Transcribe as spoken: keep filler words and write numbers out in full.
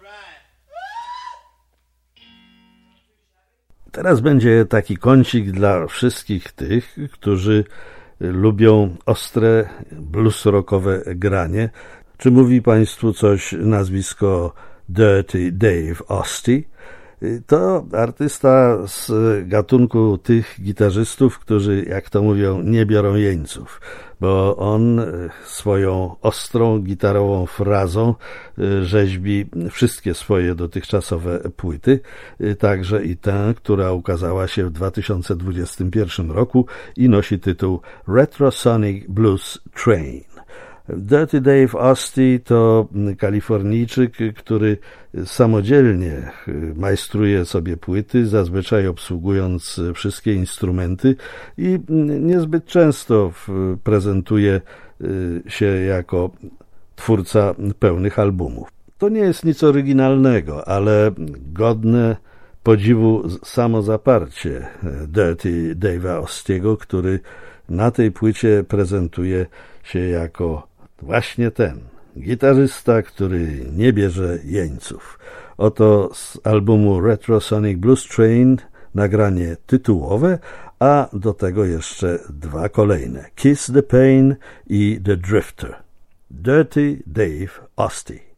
Teraz będzie taki kącik dla wszystkich tych, którzy lubią ostre, blues rockowe granie. Czy mówi Państwu coś nazwisko Dirty Dave Osty? To artysta z gatunku tych gitarzystów, którzy, jak to mówią, nie biorą jeńców, bo on swoją ostrą gitarową frazą rzeźbi wszystkie swoje dotychczasowe płyty, także i tę, która ukazała się w dwa tysiące dwudziestym pierwszym roku i nosi tytuł Retrosonic Blues Train. Dirty Dave Osty to Kalifornijczyk, który samodzielnie majstruje sobie płyty, zazwyczaj obsługując wszystkie instrumenty i niezbyt często prezentuje się jako twórca pełnych albumów. To nie jest nic oryginalnego, ale godne podziwu samozaparcie Dirty Dave'a Osty'ego, który na tej płycie prezentuje się jako właśnie ten gitarzysta, który nie bierze jeńców. Oto z albumu Retrosonic Blues Train nagranie tytułowe, a do tego jeszcze dwa kolejne: Kiss the Pain i The Drifter. Dirty Dave Osty.